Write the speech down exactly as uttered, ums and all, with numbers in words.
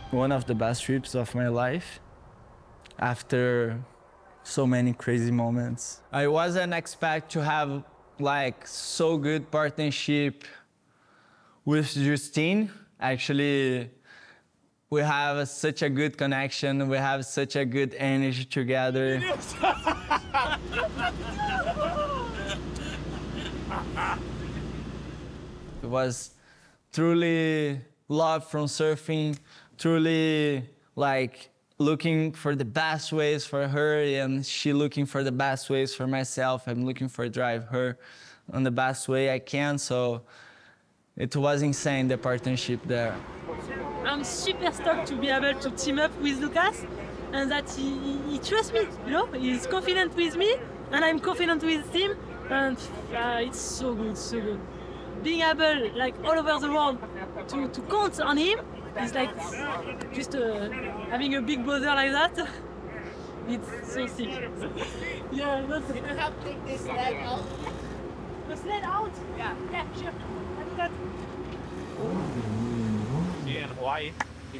one of the best trips of my life after so many crazy moments. I wasn't expect to have like so good partnership with Justine. Actually, we have such a good connection. We have such a good energy together. It was truly love from surfing, truly like looking for the best ways for her, and she looking for the best ways for myself. I'm looking for drive her on the best way I can. So it was insane, the partnership there. I'm super stoked to be able to team up with Lucas and that he, he, he trusts me, you know, he's confident with me and I'm confident with him, and uh, it's so good, so good. Being able, like all over the world, to, to count on him is like just uh, having a big brother like that. It's so sick. Yeah, that's it. You have to take this leg out. The sled out? Yeah. Yeah, sure. I do that. Yeah, in Hawaii.